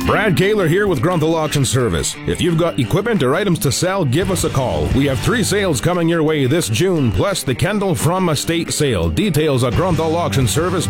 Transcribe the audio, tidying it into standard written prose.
Brad Kaler here with Grunthal Auction Service. If you've got equipment or items to sell, give us a call. We have 3 sales coming your way this June, plus the Kendall From Estate sale. Details at Grunthal Auction Service.